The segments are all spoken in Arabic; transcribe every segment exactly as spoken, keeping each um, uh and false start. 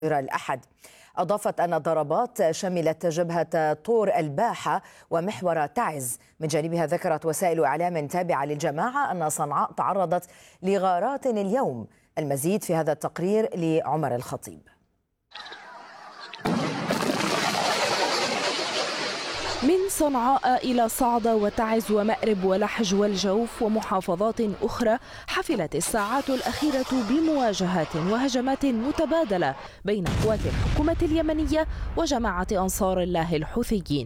الأحد. أضافت أن الضربات شملت جبهة طور الباحة ومحور تعز. من جانبها ذكرت وسائل إعلام تابعة للجماعة أن صنعاء تعرضت لغارات اليوم. المزيد في هذا التقرير لعمر الخطيب. من صنعاء إلى صعدة وتعز ومأرب ولحج والجوف ومحافظات أخرى، حفلت الساعات الأخيرة بمواجهات وهجمات متبادلة بين قوات الحكومة اليمنية وجماعة أنصار الله الحوثيين.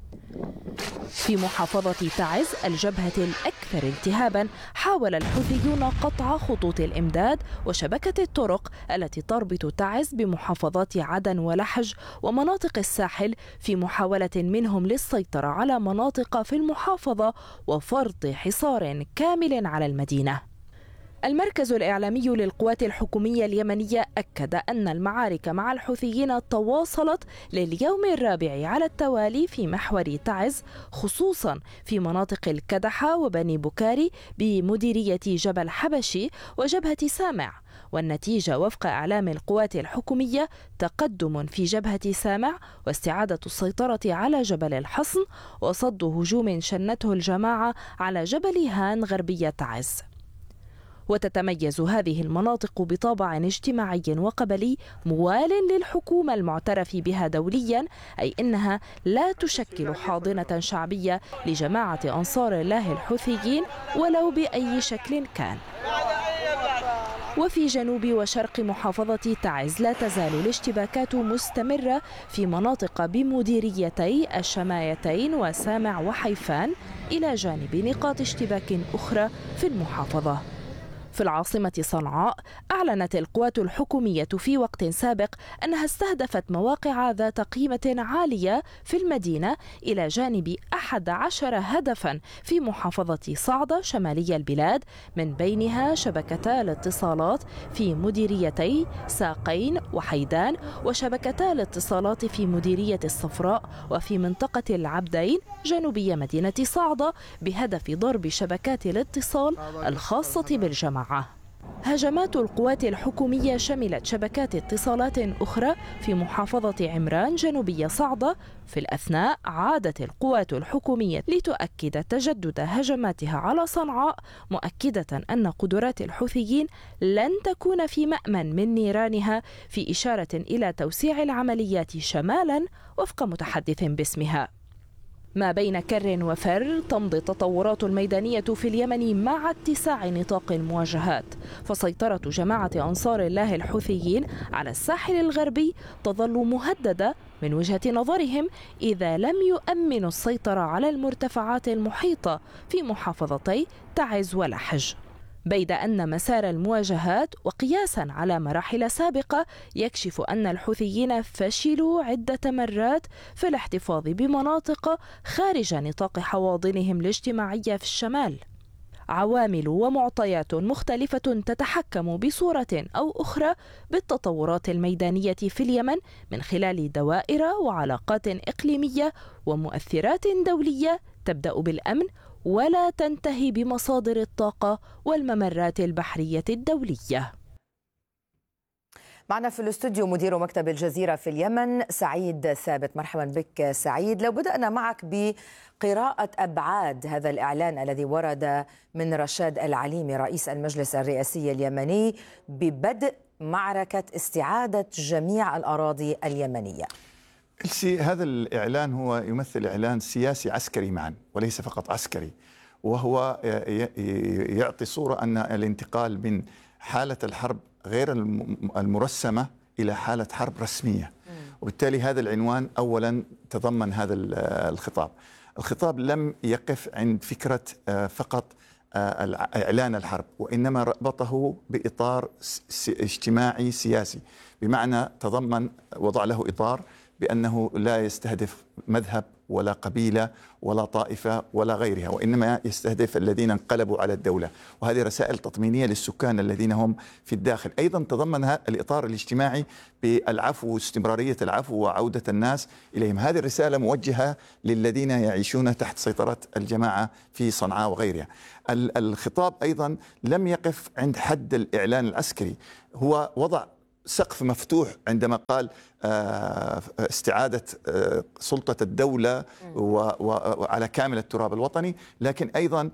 في محافظة تعز الجبهة الأكثر التهابا، حاول الحوثيون قطع خطوط الإمداد وشبكة الطرق التي تربط تعز بمحافظات عدن ولحج ومناطق الساحل، في محاولة منهم للسيطرة على مناطق في المحافظة وفرض حصار كامل على المدينة. المركز الإعلامي للقوات الحكومية اليمنية أكد أن المعارك مع الحوثيين تواصلت لليوم الرابع على التوالي في محور تعز، خصوصا في مناطق الكدحة وبني بكاري بمديرية جبل حبشي وجبهة سامع، والنتيجة وفق إعلام القوات الحكومية تقدم في جبهة سامع واستعادة السيطرة على جبل الحصن وصد هجوم شنته الجماعة على جبل هان غربية تعز. وتتميز هذه المناطق بطابع اجتماعي وقبلي موال للحكومة المعترف بها دوليا، أي أنها لا تشكل حاضنة شعبية لجماعة أنصار الله الحوثيين ولو بأي شكل كان. وفي جنوب وشرق محافظة تعز لا تزال الاشتباكات مستمرة في مناطق بمديريتي الشمايتين وسامع وحيفان، إلى جانب نقاط اشتباك أخرى في المحافظة. في العاصمة صنعاء أعلنت القوات الحكومية في وقت سابق أنها استهدفت مواقع ذات قيمة عالية في المدينة إلى جانب أحد عشر هدفا في محافظة صعدة شمالي البلاد، من بينها شبكتا الاتصالات في مديريتي ساقين وحيدان، وشبكتا الاتصالات في مديرية الصفراء وفي منطقة العبدين جنوبية مدينة صعدة، بهدف ضرب شبكات الاتصال الخاصة بالجماعة. هجمات القوات الحكومية شملت شبكات اتصالات أخرى في محافظة عمران جنوبية صعدة. في الأثناء عادت القوات الحكومية لتؤكد تجدد هجماتها على صنعاء، مؤكدة أن قدرات الحوثيين لن تكون في مأمن من نيرانها، في إشارة إلى توسيع العمليات شمالا وفق متحدث باسمها. ما بين كر وفر تمضي التطورات الميدانية في اليمن مع اتساع نطاق المواجهات، فسيطرة جماعة أنصار الله الحوثيين على الساحل الغربي تظل مهددة من وجهة نظرهم إذا لم يؤمنوا السيطرة على المرتفعات المحيطة في محافظتي تعز ولحج، بيد أن مسار المواجهات وقياسا على مراحل سابقة يكشف أن الحوثيين فشلوا عدة مرات في الاحتفاظ بمناطق خارج نطاق حواضنهم الاجتماعية في الشمال. عوامل ومعطيات مختلفة تتحكم بصورة أو أخرى بالتطورات الميدانية في اليمن من خلال دوائر وعلاقات إقليمية ومؤثرات دولية تبدأ بالأمن ولا تنتهي بمصادر الطاقة والممرات البحرية الدولية. معنا في الاستوديو مدير مكتب الجزيرة في اليمن سعيد ثابت. مرحبا بك سعيد. لو بدأنا معك بقراءة أبعاد هذا الإعلان الذي ورد من رشاد العليمي رئيس المجلس الرئاسي اليمني ببدء معركة استعادة جميع الأراضي اليمنية. هذا الإعلان هو يمثل إعلان سياسي عسكري معا وليس فقط عسكري، وهو يعطي صورة أن الانتقال من حالة الحرب غير المرسمة إلى حالة حرب رسمية، وبالتالي هذا العنوان أولا تضمن هذا الخطاب. الخطاب لم يقف عند فكرة فقط إعلان الحرب، وإنما ربطه بإطار اجتماعي سياسي، بمعنى تضمن وضع له إطار بأنه لا يستهدف مذهب ولا قبيلة ولا طائفة ولا غيرها، وإنما يستهدف الذين انقلبوا على الدولة، وهذه رسائل تطمينية للسكان الذين هم في الداخل. أيضا تضمن الإطار الاجتماعي بالعفو واستمرارية العفو وعودة الناس إليهم. هذه الرسالة موجهة للذين يعيشون تحت سيطرة الجماعة في صنعاء وغيرها. الخطاب أيضا لم يقف عند حد الإعلان العسكري، هو وضع سقف مفتوح عندما قال استعادة سلطة الدولة وعلى كامل التراب الوطني، لكن أيضا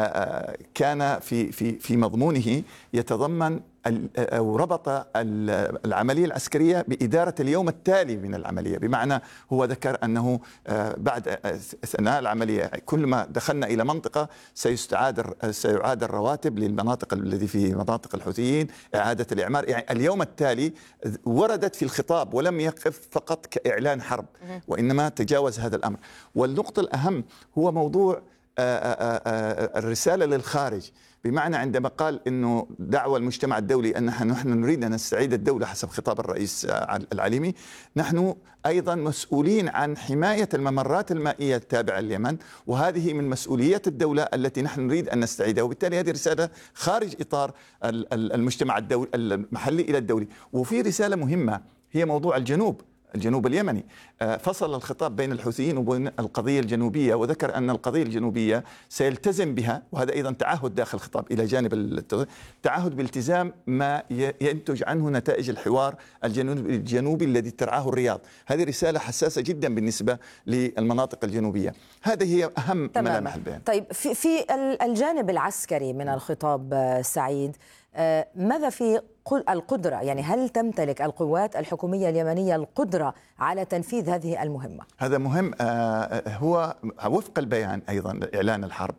كان في في في مضمونه يتضمن أو ربط العملية العسكرية بإدارة اليوم التالي من العملية، بمعنى هو ذكر أنه بعد أثناء العملية كل ما دخلنا إلى منطقة سيستعاد سيعاد الرواتب للمناطق الذي في مناطق الحوثيين، إعادة الإعمار. يعني اليوم التالي وردت في الخطاب ولم يقف فقط كإعلان حرب، وإنما تجاوز هذا الأمر. والنقطة الأهم هو موضوع الرسالة للخارج، بمعنى عندما قال إنه دعوة المجتمع الدولي أن نحن نريد أن نستعيد الدولة حسب خطاب الرئيس العليمي، نحن أيضا مسؤولين عن حماية الممرات المائية التابعة لليمن، وهذه من مسؤوليات الدولة التي نحن نريد أن نستعيدها. وبالتالي هذه رسالة خارج إطار المجتمع الدولي المحلي إلى الدولي. وفي رسالة مهمة هي موضوع الجنوب الجنوب اليمني. فصل الخطاب بين الحوثيين وبين القضية الجنوبية، وذكر أن القضية الجنوبية سيلتزم بها، وهذا أيضا تعهد داخل الخطاب إلى جانب التعهد بالتزام ما ينتج عنه نتائج الحوار الجنوبي الذي ترعاه الرياض. هذه رسالة حساسة جدا بالنسبة للمناطق الجنوبية. هذه هي أهم ملامح البيان. طيب في, في الجانب العسكري من الخطاب سعيد، ماذا في القدرة؟ يعني هل تمتلك القوات الحكومية اليمنية القدرة على تنفيذ هذه المهمة؟ هذا مهم. هو وفق البيان أيضا إعلان الحرب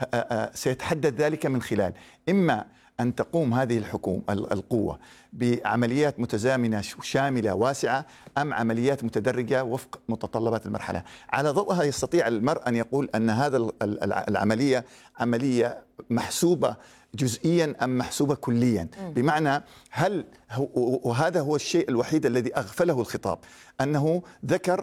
سيتحدد ذلك من خلال إما أن تقوم هذه الحكومة القوة بعمليات متزامنة شاملة واسعة، أم عمليات متدرجة وفق متطلبات المرحلة. على ضوءها يستطيع المرء أن يقول أن هذا العملية عملية محسوبة جزئيا أم محسوبة كليا، بمعنى هل وهذا هو الشيء الوحيد الذي أغفله الخطاب، أنه ذكر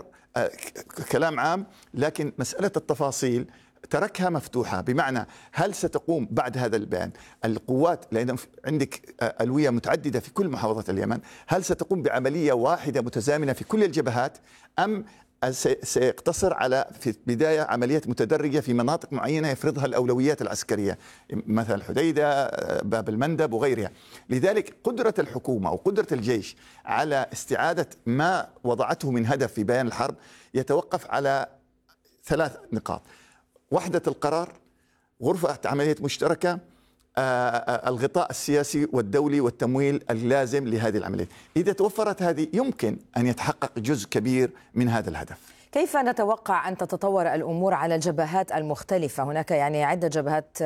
كلام عام لكن مسألة التفاصيل تركها مفتوحة، بمعنى هل ستقوم بعد هذا البيان القوات، لأن عندك ألوية متعددة في كل محافظات اليمن، هل ستقوم بعملية واحدة متزامنة في كل الجبهات، أم سيقتصر على في البداية عمليات متدرجة في مناطق معينة يفرضها الأولويات العسكرية مثل الحديدة، باب المندب وغيرها. لذلك قدرة الحكومة أو قدرة الجيش على استعادة ما وضعته من هدف في بيان الحرب يتوقف على ثلاث نقاط: وحدة القرار، غرفة عملية مشتركة، الغطاء السياسي والدولي والتمويل اللازم لهذه العملية. إذا توفرت هذه يمكن أن يتحقق جزء كبير من هذا الهدف. كيف نتوقع أن تتطور الأمور على الجبهات المختلفة؟ هناك يعني عدة جبهات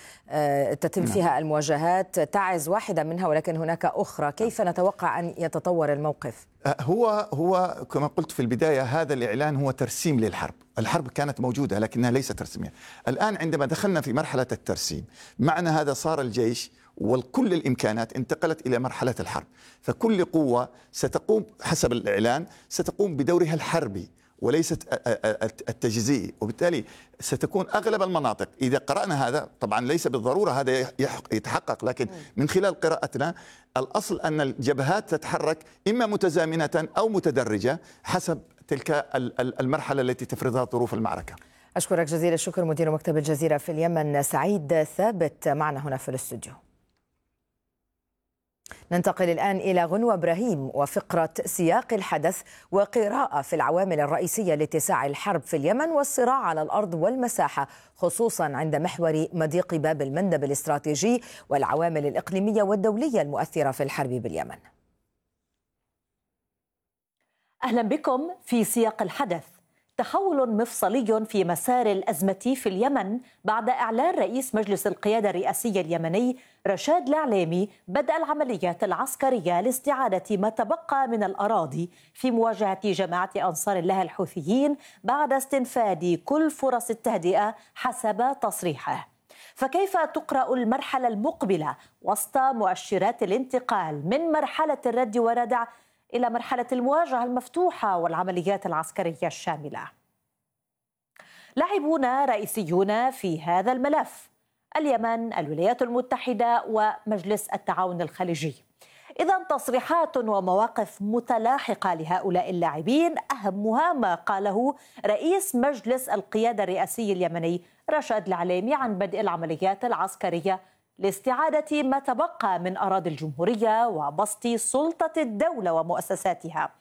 تتم فيها المواجهات، تعز واحدة منها ولكن هناك أخرى، كيف نتوقع أن يتطور الموقف؟ هو هو كما قلت في البداية، هذا الإعلان هو ترسيم للحرب. الحرب كانت موجودة لكنها ليست رسمية. الآن عندما دخلنا في مرحلة الترسيم، معنى هذا صار الجيش وكل الإمكانات انتقلت إلى مرحلة الحرب، فكل قوة ستقوم حسب الإعلان ستقوم بدورها الحربي وليست التجزئي، وبالتالي ستكون أغلب المناطق. إذا قرأنا هذا، طبعا ليس بالضرورة هذا يتحقق، لكن من خلال قراءتنا الأصل أن الجبهات تتحرك إما متزامنة أو متدرجة حسب تلك المرحلة التي تفرضها ظروف المعركة. أشكرك جزيل الشكر مدير مكتب الجزيرة في اليمن سعيد ثابت معنا هنا في الاستوديو. ننتقل الآن إلى غنوة إبراهيم وفقرة سياق الحدث وقراءة في العوامل الرئيسية لاتساع الحرب في اليمن والصراع على الأرض والمساحة، خصوصا عند محور مضيق باب المندب الاستراتيجي والعوامل الإقليمية والدولية المؤثرة في الحرب باليمن. أهلا بكم في سياق الحدث. تحول مفصلي في مسار الأزمة في اليمن بعد إعلان رئيس مجلس القيادة الرئاسي اليمني رشاد العليمي بدء العمليات العسكرية لاستعادة ما تبقى من الأراضي في مواجهة جماعة أنصار الله الحوثيين بعد استنفاد كل فرص التهدئة حسب تصريحه. فكيف تقرأ المرحلة المقبلة وسط مؤشرات الانتقال من مرحلة الرد وردع إلى مرحلة المواجهة المفتوحة والعمليات العسكرية الشاملة؟ لاعبون رئيسيون في هذا الملف: اليمن، الولايات المتحدة ومجلس التعاون الخليجي. إذن تصريحات ومواقف متلاحقة لهؤلاء اللاعبين، أهمها ما قاله رئيس مجلس القيادة الرئاسي اليمني رشاد العليمي عن بدء العمليات العسكرية لاستعادة ما تبقى من أراضي الجمهورية وبسط سلطة الدولة ومؤسساتها.